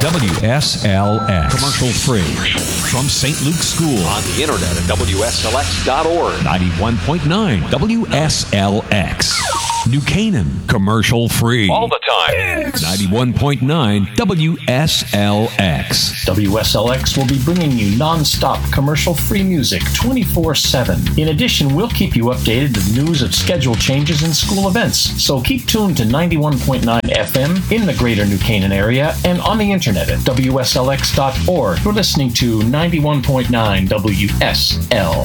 WSLX. Commercial free. From St. Luke's School. On the internet at WSLX.org. 91.9 WSLX. New Canaan. Commercial free. All the time. 91.9 WSLX. WSLX will be bringing you non-stop commercial-free music 24/7. In addition, we'll keep you updated with news of schedule changes and school events. So keep tuned to 91.9 FM in the greater New Canaan area and on the internet at WSLX.org. You're listening to 91.9 WSLX.